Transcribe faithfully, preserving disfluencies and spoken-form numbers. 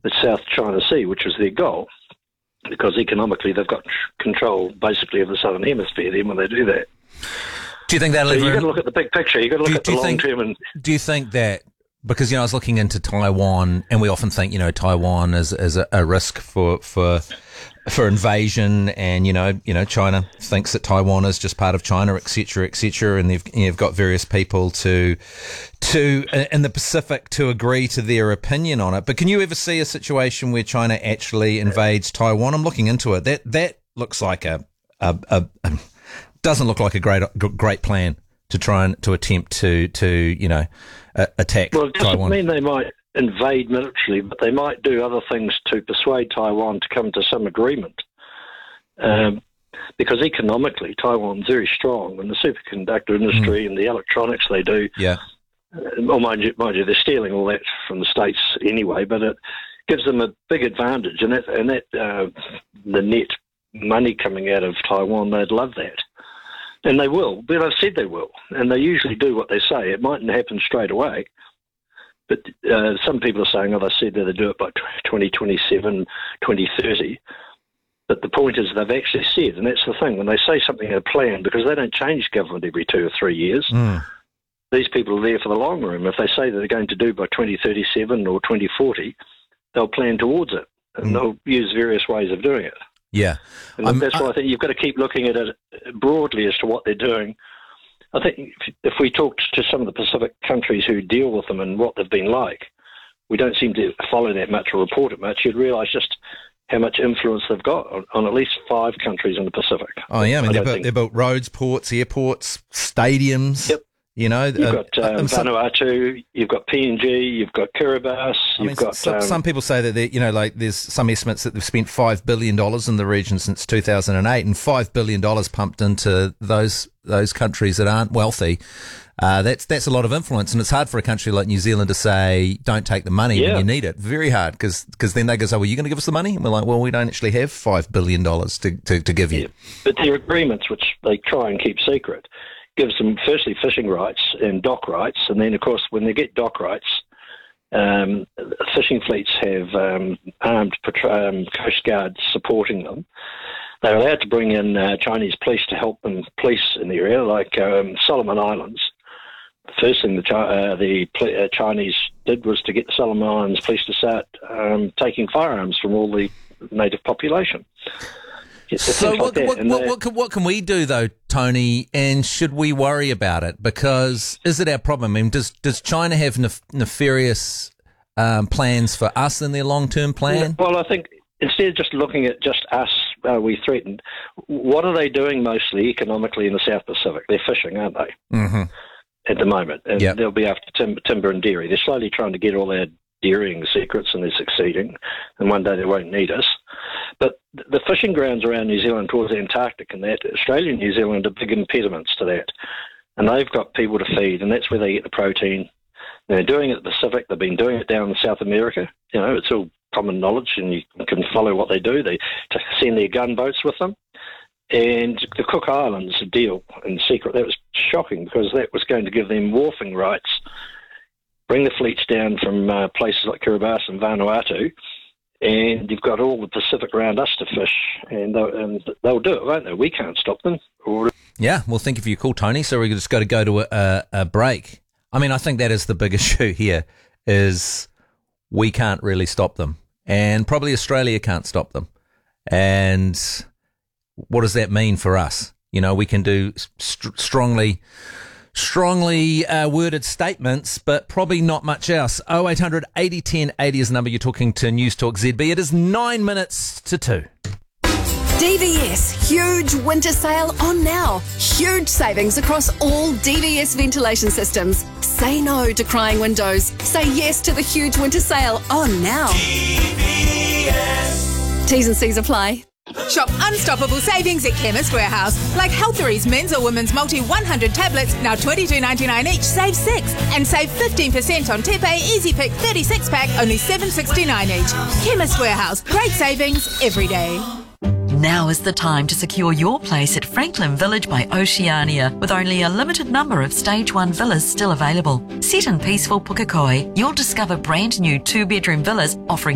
the South China Sea, which was their goal, because economically they've got control basically of the Southern Hemisphere then when they do that. Do you think that'll so ever... you've got to look at the big picture. You've got to look do, at do the long think, term. And do you think that, because, you know, I was looking into Taiwan, and we often think, you know, Taiwan is, is a, a risk for, for for invasion, and, you know, you know, China thinks that Taiwan is just part of China, et cetera, et cetera, and they've, you've got various people to, to, in the Pacific to agree to their opinion on it. But can you ever see a situation where China actually invades Taiwan? I'm looking into it. That, that looks like a, a, a, a doesn't look like a great, great plan to try and, to attempt to, to, you know, uh, attack Well, it doesn't Taiwan. mean they might invade militarily, but they might do other things to persuade Taiwan to come to some agreement. Um, because economically, Taiwan's very strong, and the superconductor industry mm. and the electronics they do. Yeah. Uh, well, mind you, mind you, they're stealing all that from the States anyway, but it gives them a big advantage, and that, and that uh, the net money coming out of Taiwan, they'd love that. And they will, but I've said they will, and they usually do what they say. It mightn't happen straight away, but uh, some people are saying, oh, they said that they do it by twenty twenty-seven, twenty thirty. But the point is they've actually said, and that's the thing, when they say something in a plan, because they don't change government every two or three years, mm. these people are there for the long run. If they say that they're going to do by twenty thirty-seven or twenty forty, they'll plan towards it, and mm. they'll use various ways of doing it. Yeah. And I'm, that's why I, I think you've got to keep looking at it broadly as to what they're doing. I think if, if we talked to some of the Pacific countries who deal with them and what they've been like, we don't seem to follow that much or report it much. You'd realise just how much influence they've got on, on at least five countries in the Pacific. Oh, yeah. I mean, I they've, built, think... they've built roads, ports, airports, stadiums. Yep. You know, you've uh, got um, Vanuatu, you've got P N G, you've got Kiribati, you've I mean, got. Some, um, some people say that they, you know, like there's some estimates that they've spent five billion dollars in the region since two thousand and eight, and five billion dollars pumped into those those countries that aren't wealthy. Uh, that's that's a lot of influence, and it's hard for a country like New Zealand to say don't take the money yeah. when you need it. Very hard, because then they go, "So, well, are you going to give us the money?" And we're like, "Well, we don't actually have five billion dollars to, to to give you." Yeah. But their agreements, which they try and keep secret, gives them firstly fishing rights and dock rights, and then of course when they get dock rights, um, fishing fleets have um, armed patro- um, coast guards supporting them. They're allowed to bring in uh, Chinese police to help them police in the area, like um, Solomon Islands. The first thing the, Chi- uh, the pl- uh, Chinese did was to get the Solomon Islands police to start um, taking firearms from all the native population. So what, like what, what, what, can, what can we do, though, Tony, and should we worry about it? Because is it our problem? I mean, does, does China have nef- nefarious um, plans for us in their long-term plan? Well, I think instead of just looking at just us, uh, we threatened, what are they doing mostly economically in the South Pacific? They're fishing, aren't they, mm-hmm. at the moment? And yep. they'll be after tim- timber and dairy. They're slowly trying to get all their dairying secrets, and they're succeeding, and one day they won't need us. But the fishing grounds around New Zealand towards the Antarctic and that, Australia and New Zealand are big impediments to that. And they've got people to feed, and that's where they get the protein. They're doing it in the Pacific. They've been doing it down in South America. You know, it's all common knowledge, and you can follow what they do. They to send their gunboats with them. And the Cook Islands deal in secret. That was shocking, because that was going to give them wharfing rights, bring the fleets down from uh, places like Kiribati and Vanuatu, and you've got all the Pacific around us to fish, and they'll, and they'll do it, won't they? We can't stop them. Or... Yeah, well, thank you for your call, Tony. So we're just got to go to a, a, a break. I mean, I think that is the big issue here, is we can't really stop them, and probably Australia can't stop them. And what does that mean for us? You know, we can do st- strongly... Strongly uh, worded statements, but probably not much else. oh eight hundred eighty ten eighty is the number. You're talking to News Talk Z B. It is nine minutes to two. D V S huge winter sale on now. Huge savings across all D V S ventilation systems. Say no to crying windows. Say yes to the huge winter sale on now. D V S. T's and C's apply. Shop unstoppable savings at Chemist Warehouse. Like Healthery's men's or women's multi one hundred tablets, now twenty-two ninety-nine each, save six. And save fifteen percent on Tepe Easy Pick thirty-six pack, only seven sixty-nine each. Chemist Warehouse, great savings every day. Now is the time to secure your place at Franklin Village by Oceania, with only a limited number of Stage one villas still available. Set in peaceful Pukekohe, you'll discover brand new two-bedroom villas offering